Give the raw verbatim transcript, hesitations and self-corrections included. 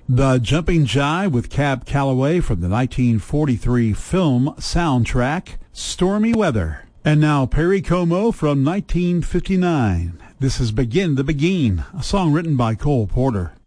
The Jumping Jive with Cab Calloway from the nineteen forty-three film soundtrack, Stormy Weather. And now Perry Como from nineteen fifty-nine. This is Begin the Beguine, a song written by Cole Porter.